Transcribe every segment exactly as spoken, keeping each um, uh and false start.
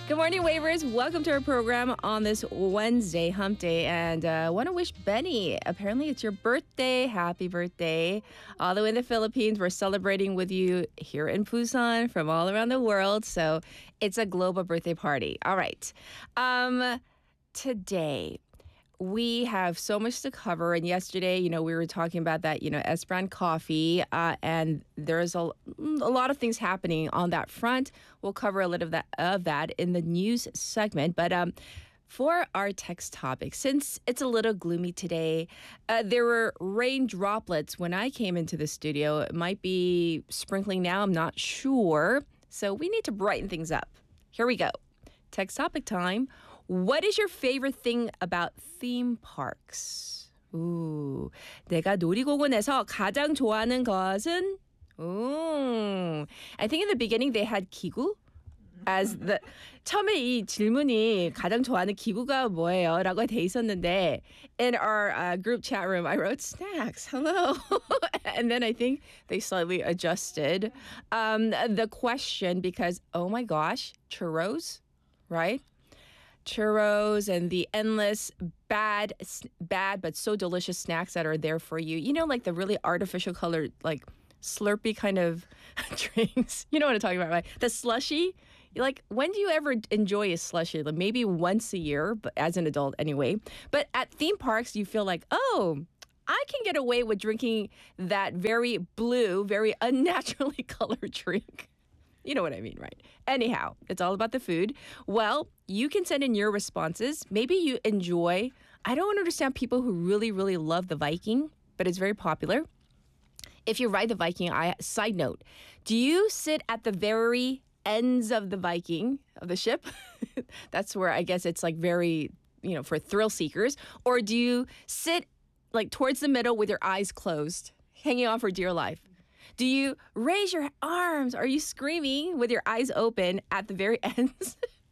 Good morning, Wavers. Welcome to our program on this Wednesday, Hump Day. And I uh, want to wish Benny, apparently it's your birthday. Happy birthday. All the way in the Philippines, we're celebrating with you here in Busan from all around the world. So it's a global birthday party. All right. Um, today, we have so much to cover. And yesterday, you know, we were talking about that, you know, Esperan coffee. Uh, and there's a, a lot of things happening on that front. We'll cover a little of that, of that in the news segment. But um, for our text topic, since it's a little gloomy today, uh, there were rain droplets when I came into the studio. It might be sprinkling now. I'm not sure. So we need to brighten things up. Here we go. Text topic time. What is your favorite thing about theme parks? Ooh, 내가 놀이공원에서 가장 좋아하는 것은? Ooh, I think in the beginning they had 기구 as the 처음에 이 질문이 가장 좋아하는 기구가 뭐예요? 라고 돼 있었는데 in our uh, group chat room I wrote snacks. Hello. And then I think they slightly adjusted um, the question because oh my gosh, churros, right? Churros and the endless bad, bad but so delicious snacks that are there for you. You know, like the really artificial colored, like Slurpee kind of drinks. You know what I'm talking about, right? The slushy. Like, when do you ever enjoy a slushy? Like maybe once a year, but as an adult anyway. But at theme parks, you feel like, oh, I can get away with drinking that very blue, very unnaturally colored drink. You know what I mean, right? Anyhow, it's all about the food. Well, you can send in your responses. Maybe you enjoy. I don't understand people who really, really love the Viking, but it's very popular. If you ride the Viking, I side note, do you sit at the very ends of the Viking, of the ship? That's where I guess it's like very, you know, for thrill seekers. Or do you sit like towards the middle with your eyes closed, hanging on for dear life? Do you raise your arms? Are you screaming with your eyes open at the very ends?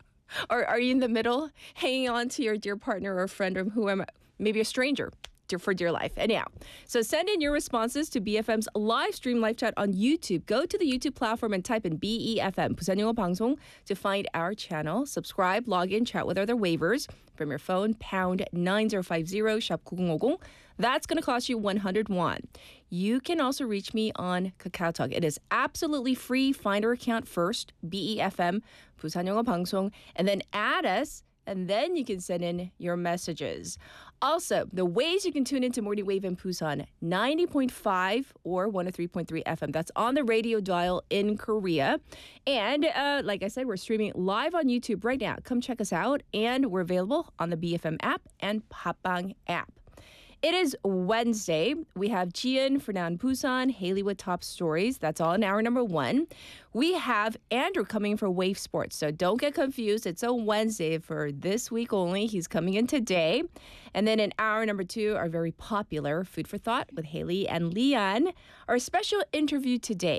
Or are you in the middle, hanging on to your dear partner or friend or whoever, maybe a stranger for dear life? Anyhow, so send in your responses to B F M's live stream live chat on YouTube. Go to the YouTube platform and type in B E F M, 부산 영어 방송, to find our channel. Subscribe, log in, chat with other wavers from your phone, pound nine zero five zero, shop 구공오공. That's going to cost you one hundred won. You can also reach me on KakaoTalk. It is absolutely free. Find our account first, B E F M, 부산 영어 방송, and then add us, and then you can send in your messages. Also, the ways you can tune into Morning Wave in Busan, ninety point five or one oh three point three F M. That's on the radio dial in Korea. And uh, like I said, we're streaming live on YouTube right now. Come check us out. And we're available on the B F M app and Papang app. It is Wednesday. We have Jian for Now in Busan, Haley with top stories. That's all in hour number one. We have Andrew coming for Wave Sports. So don't get confused. It's a Wednesday for this week only. He's coming in today. And then in hour number two, our very popular Food for Thought with Haley and Leon. Our special interview today,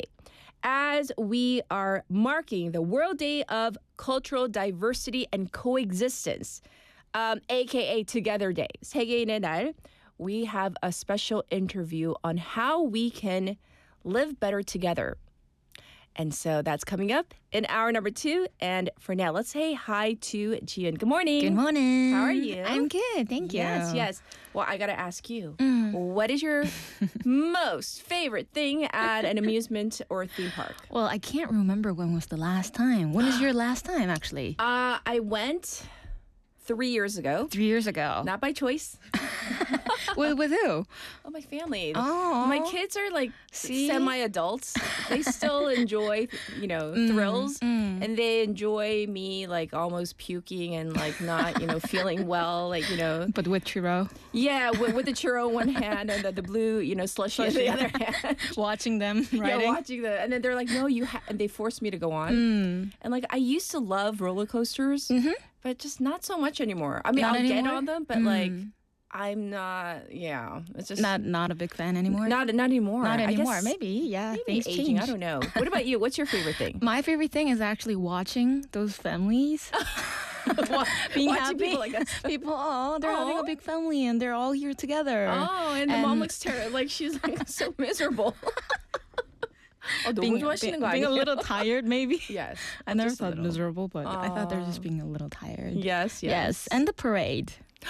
as we are marking the World Day of Cultural Diversity and Coexistence, um, a k a. Together Day. 세계인의 날. We have a special interview on how we can live better together. And so that's coming up in hour number two. And for now, let's say hi to Jian. Good morning. Good morning. How are you? I'm good. Thank you. Yes, yes. Well, I got to ask you, Mm. what is your most favorite thing at an amusement or theme park? Well, I can't remember when was the last time. When is your last time, actually? Uh, I went three years ago. Three years ago. Not by choice. with, with who? Oh, my family. Oh. My kids are like See? semi-adults. They still enjoy, you know, thrills. mm. And they enjoy me like almost puking and like not, you know, feeling well. Like, you know. But with churro. Yeah, with, with the churro in one hand and the, the blue, you know, slushy in the other hand. Watching them riding. Yeah, watching the, and then they're like, no, you ha-, and they forced me to go on. Mm. And like, I used to love roller coasters, Mhm. but just not so much anymore. I mean, Not I'll get anymore? on them, but Mm. like, I'm not, yeah, it's just Not not a big fan anymore? not, not anymore. Not I anymore. guess Maybe, yeah. maybe things aging, change. I don't know. What about you? What's your favorite thing? My favorite thing is actually watching those families. Being Watching happy. people like us. People, oh, they're having Aw. a big family and they're all here together. Oh, and the mom And- looks terrible. Like she's like so miserable. 어, 너무 being, 좋아하시는 being, 거 being a 아니에요? little tired, maybe. Yes. I never just a thought little. miserable, but I thought they're just Aw. being a little tired. Yes, yes. Yes, and the parade.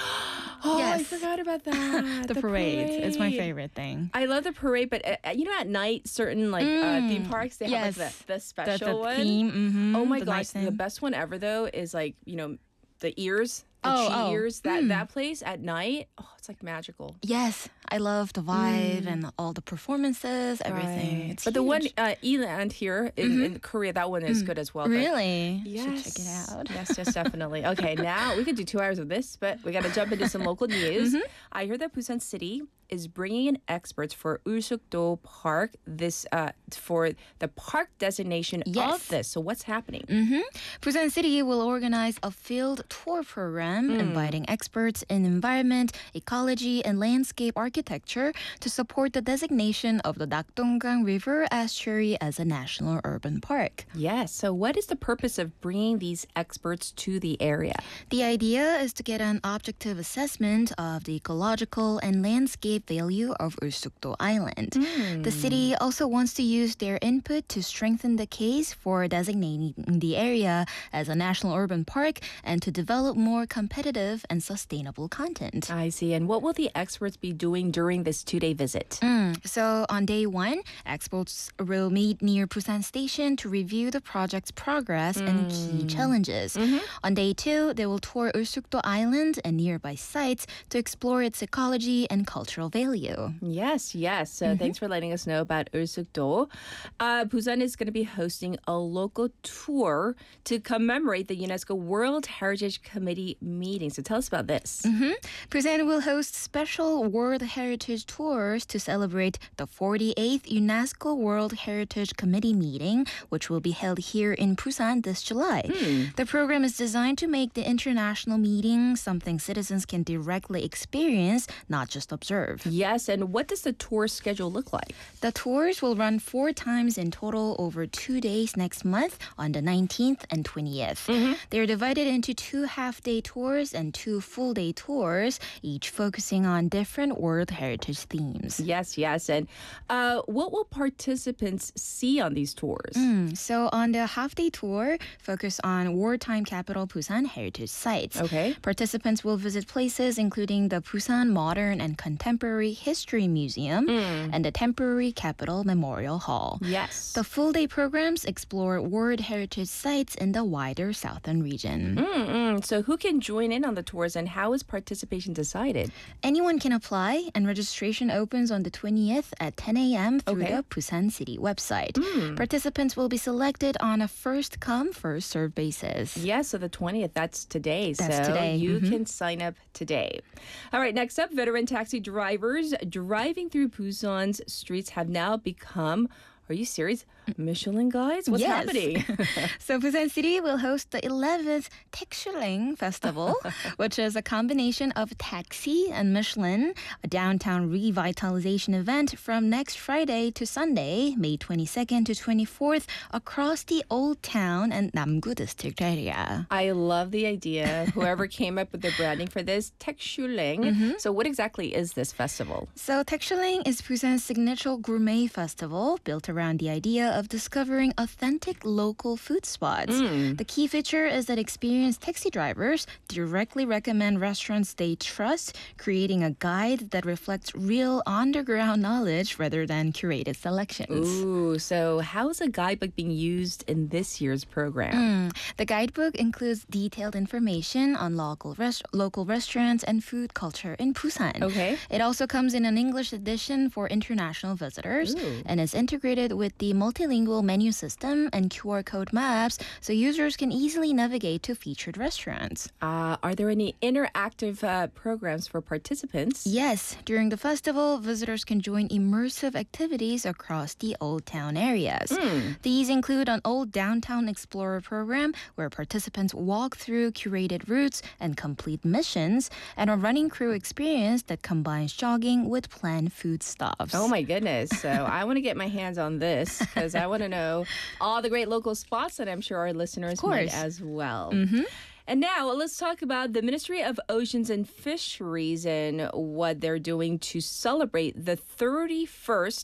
Oh, I Yes. forgot about that. The, parade. It's my parade. favorite thing. I love the parade, but uh, you know, at night, certain like uh, Mm, theme parks, they have like yes. the, the The, special the one. theme. Mm-hmm, Oh my the gosh, night the theme. best one ever though is like, you know, the ears, the Oh, chi oh. ears. That Mm. that place at night, oh, it's like magical. Yes, I love the vibe and all the performances, everything. Right. It's but the one huge. uh, Eland here in, in Korea, that one is good as well. but- Really? Yes. Should check it out. Yes, yes, definitely. Okay, now we could do two hours of this, but we got to jump into some local news. Mm-hmm. I heard that Busan City is bringing in experts for Ulsuk-do Park this uh, for the park designation Yes. of this. So what's happening? Mm-hmm. Busan City will organize a field tour program inviting experts in environment, ecology, and landscape architecture to support the designation of the Nakdonggang River estuary as a national urban park. Yes. So what is the purpose of bringing these experts to the area? The idea is to get an objective assessment of the ecological and landscape value of Ulsuk-do Island. The city also wants to use their input to strengthen the case for designating the area as a national urban park and to develop more competitive and sustainable content. I see. And what will the experts be doing during this two-day visit? Mm, So on day one, experts will meet near Busan Station to review the project's progress and key challenges. On day two, they will tour Ulsuk-do Island and nearby sites to explore its ecology and cultural value. Yes, yes. So thanks for letting us know about Ulsuk-do. Uh, Busan is going to be hosting a local tour to commemorate the UNESCO World Heritage Committee meeting. So tell us about this. Busan will host special World Heritage tours to celebrate the forty-eighth UNESCO World Heritage Committee meeting, which will be held here in Busan this July. The program is designed to make the international meeting something citizens can directly experience, not just observe. Yes, and what does the tour schedule look like? The tours will run four times in total over two days next month on the nineteenth and twentieth. They're divided into two half-day tours and two full-day tours, each focusing on different World Heritage themes. Yes, yes. And uh, what will participants see on these tours? Mm, So on the half-day tour, focus on wartime capital Busan heritage sites. Okay. Participants will visit places including the Busan Modern and Contemporary History Museum and the Temporary Capital Memorial Hall. Yes. The full-day programs explore World Heritage sites in the wider southern region. Mm-mm. So who can join in on the tours and how is participation decided? Anyone can apply, and registration opens on the twentieth at ten a.m. through Okay. the Busan City website. Participants will be selected on a first-come, first-served basis. Yes, so the twentieth, that's today. That's so today. you Mhm. can sign up today. All right, next up, veteran taxi drivers driving through Busan's streets have now become, are you serious? Michelin guides? What's Yes. happening? So Busan City will host the eleventh Taexuling Festival, which is a combination of taxi and Michelin, a downtown revitalization event from next Friday to Sunday, May twenty-second to twenty-fourth, across the Old Town and Namgu District area. I love the idea. Whoever came up with the branding for this, Taexuling. Mm-hmm. So what exactly is this festival? So Taexuling is Busan's signature gourmet festival built around the idea of discovering authentic local food spots. The key feature is that experienced taxi drivers directly recommend restaurants they trust, creating a guide that reflects real underground knowledge rather than curated selections. Ooh, so how is a guidebook being used in this year's program? Mm. The guidebook includes detailed information on local rest- local restaurants and food culture in Busan. Okay. It also comes in an English edition for international visitors Ooh. and is integrated with the multilingual menu system and Q R code maps so users can easily navigate to featured restaurants. Uh, are there any interactive uh, programs for participants? Yes, during the festival, visitors can join immersive activities across the Old Town areas. These include an Old Downtown Explorer program where participants walk through curated routes and complete missions, and a running crew experience that combines jogging with planned food stops. Oh my goodness. So I want to get my hands on this because I want to know all the great local spots that I'm sure our listeners might course. as well. And now let's talk about the Ministry of Oceans and Fisheries and what they're doing to celebrate the thirty-first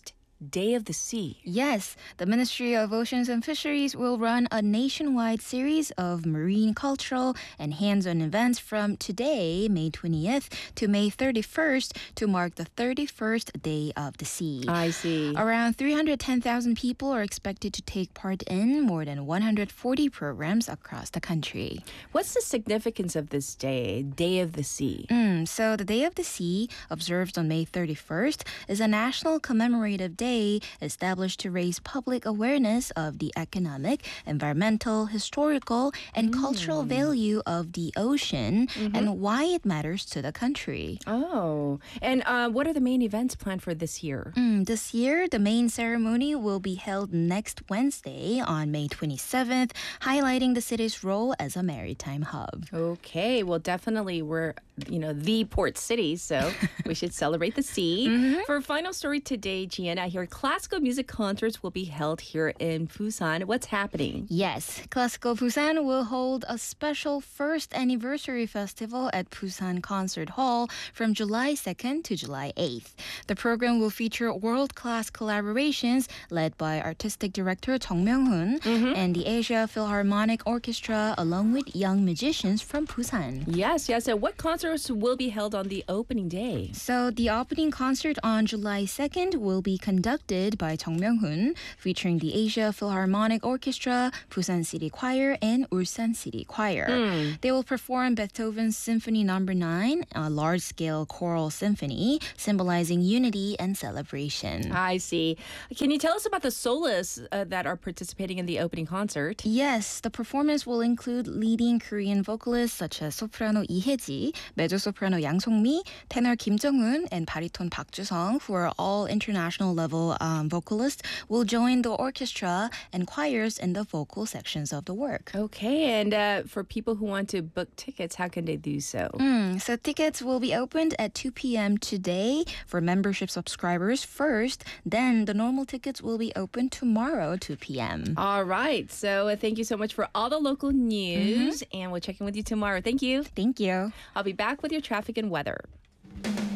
Day of the Sea. Yes, the Ministry of Oceans and Fisheries will run a nationwide series of marine cultural and hands-on events from today, May twentieth, to May thirty-first to mark the thirty-first Day of the Sea. I see. Around three hundred ten thousand people are expected to take part in more than one hundred forty programs across the country. What's the significance of this day, Day of the Sea? Mm, so the Day of the Sea, observed on May thirty-first, is a national commemorative day established to raise public awareness of the economic, environmental, historical, and Mm. cultural value of the ocean and why it matters to the country. Oh, and uh, what are the main events planned for this year? Mm, this year, the main ceremony will be held next Wednesday on May twenty-seventh, highlighting the city's role as a maritime hub. Okay, well, definitely we're, you know, the port city, so we should celebrate the sea. For our final story today, Gian, I hear classical music concerts will be held here in Busan. What's happening? Yes, Classical Busan will hold a special first anniversary festival at Busan Concert Hall from July second to July eighth. The program will feature world-class collaborations led by artistic director Jung Myung-hoon and the Asia Philharmonic Orchestra along with young musicians from Busan. Yes, yes. And what concerts will be held on the opening day? So the opening concert on July second will be conducted by Jung Myung-hoon, featuring the Asia Philharmonic Orchestra, Busan City Choir, and Ulsan City Choir. They will perform Beethoven's Symphony Number nine, a large-scale choral symphony symbolizing unity and celebration. I see. Can you tell us about the soloists uh, that are participating in the opening concert? Yes, the performance will include leading Korean vocalists such as soprano Lee Hae-ji, mezzo-soprano Yang Song-mi, tenor Kim Jong-un, and baritone Park Ju-sung, who are all international level um, vocalists, will join the orchestra and choirs in the vocal sections of the work. Okay, and uh, for people who want to book tickets, how can they do so? Mm, so tickets will be opened at two p.m. today for membership subscribers first. Then the normal tickets will be open tomorrow, two p.m. All right, so uh, thank you so much for all the local news, and we'll check in with you tomorrow. Thank you. Thank you. I'll be back with your traffic and weather.